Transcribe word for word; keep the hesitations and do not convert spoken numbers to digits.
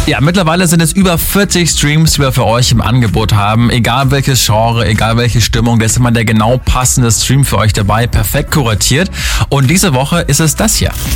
Ja, mittlerweile sind es über vierzig Streams, die wir für euch im Angebot haben. Egal welches Genre, egal welche Stimmung, da ist immer der genau passende Stream für euch dabei, perfekt kuratiert. Und diese Woche ist es das hier.